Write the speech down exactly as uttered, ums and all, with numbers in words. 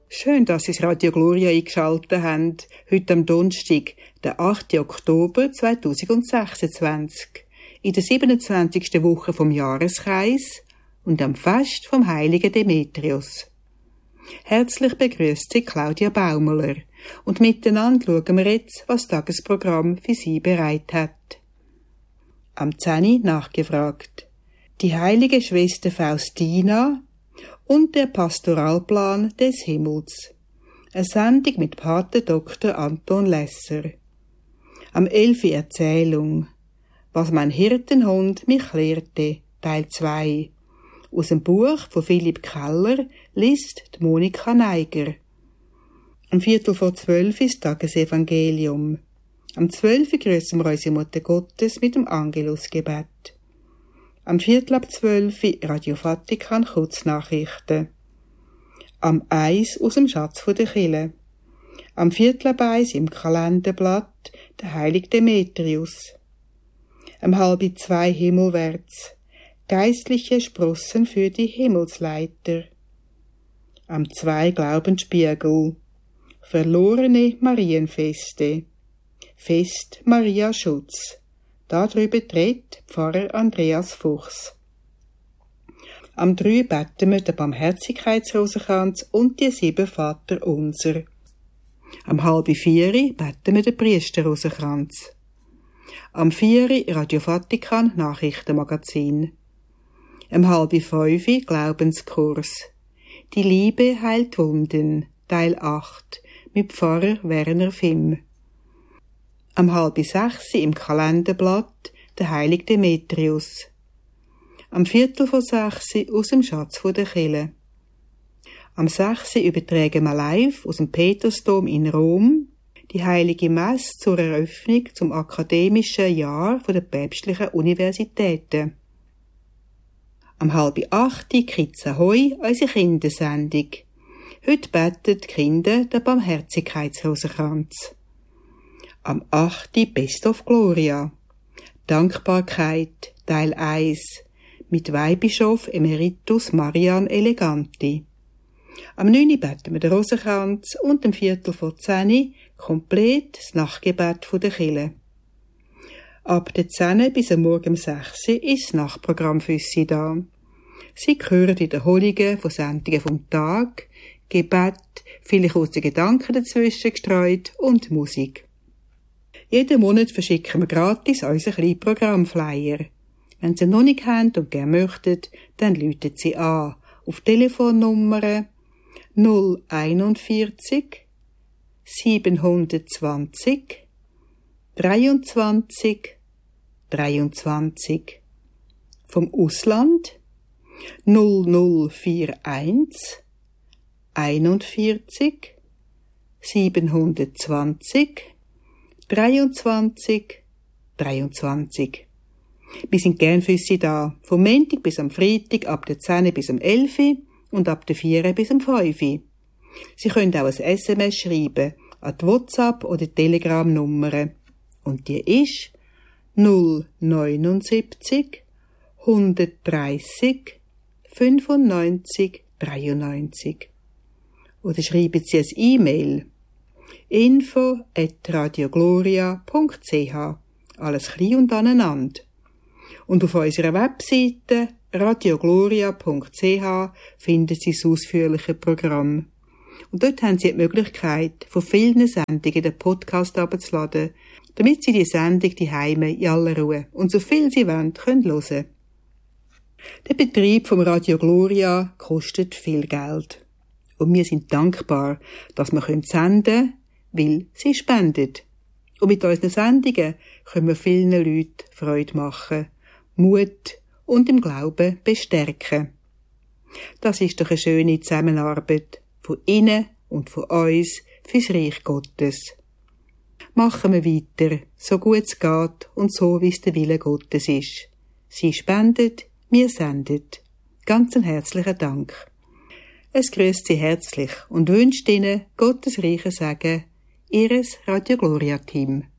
Schön, dass Sie das Radio Gloria eingeschaltet haben. Heute am Donnerstag, der achte Oktober zweitausendsechsundzwanzig. In der siebenundzwanzigsten Woche vom Jahreskreis und am Fest vom heiligen Demetrius. Herzlich begrüßt Sie Claudia Baumler. Und miteinander schauen wir jetzt, was das Tagesprogramm für Sie bereit hat. Am zehn nachgefragt. Die heilige Schwester Faustina und der Pastoralplan des Himmels. Eine Sendung mit Pater Doktor Anton Lesser. Am elf Erzählung. Was mein Hirtenhund mich lehrte, Teil zwei. Aus dem Buch von Philipp Keller liest die Monika Neiger. Am Viertel vor zwölf ist Tagesevangelium. Am zwölf grüßen wir unsere Mutter Gottes mit dem Angelusgebet. Am Viertel ab zwölf Radio Vatikan Kurznachrichten. Am eins aus dem Schatz der Kirche. Am Viertel ab eins im Kalenderblatt der heilige Demetrius. Am halb zwei himmelwärts. Geistliche Sprossen für die Himmelsleiter. Am zwei Glaubensspiegel. Verlorene Marienfeste. Fest Maria Schutz. Darüber tritt Pfarrer Andreas Fuchs. Am drei beten wir den Barmherzigkeitsrosenkranz und die sieben Vaterunser. Am halb vier beten wir den Priesterrosenkranz. Am vier Radio Vatikan Nachrichtenmagazin. Am halb fünf Glaubenskurs. Die Liebe heilt Wunden, Teil acht, mit Pfarrer Werner Fimm. Am halb sechs im Kalenderblatt der heilige Demetrius. Am Viertel vor sechs aus dem Schatz der Kirche. Am sechs übertragen wir live aus dem Petersdom in Rom die heilige Messe zur Eröffnung zum akademischen Jahr der päpstlichen Universitäten. Am halb acht Kids Ahoi, unsere Kindersendung. Heute beten die Kinder den Barmherzigkeitsrosenkranz. Am acht Best of Gloria. Dankbarkeit, Teil eins. Mit Weihbischof Emeritus Marian Eleganti. Am neun beten wir den Rosenkranz und am Viertel vor zehn komplett das Nachtgebet der Kirche. Ab der zehn bis am Morgen um sechs ist das Nachtprogramm für Sie da. Sie hören Wiederholungen von Sendungen vom Tag, Gebet, viele kurze Gedanken dazwischen gestreut und Musik. Jeden Monat verschicken wir gratis unseren kleinen Programmflyer. Wenn Sie ihn noch nicht haben und gerne möchten, dann rufen Sie an auf Telefonnummer null einundvierzig siebenhundertzwanzig dreiundzwanzig dreiundzwanzig. Vom Ausland null null einundvierzig einundvierzig siebenhundertzwanzig dreiundzwanzig dreiundzwanzig. Wir sind gern für Sie da, vom Montag bis am Freitag ab der zehn bis am elf und ab der vier bis am fünf. Sie können auch ein S M S schreiben an die WhatsApp- oder Telegram-Nummer. Und die ist null neunundsiebzig hundertdreißig fünfundneunzig dreiundneunzig. Oder schreiben Sie ein E-Mail info at radiogloria punkt c h. Alles klein und aneinander. Und auf unserer Webseite radiogloria punkt c h finden Sie das ausführliche Programm. Und dort haben Sie die Möglichkeit, von vielen Sendungen den Podcast herunterzuladen, damit Sie die Sendung die Heime in aller Ruhe und so viel Sie wollen, können hören. Der Betrieb vom Radio Gloria kostet viel Geld. Und wir sind dankbar, dass wir senden können, weil Sie spenden. Und mit unseren Sendungen können wir vielen Leuten Freude machen, Mut und im Glauben bestärken. Das ist doch eine schöne Zusammenarbeit von Ihnen und von uns fürs Reich Gottes. Machen wir weiter, so gut es geht und so, wie es der Wille Gottes ist. Sie spendet, wir senden. Ganz einen herzlichen Dank. Es grüßt Sie herzlich und wünscht Ihnen Gottes reichen Segen, Ihres Radio Gloria Team.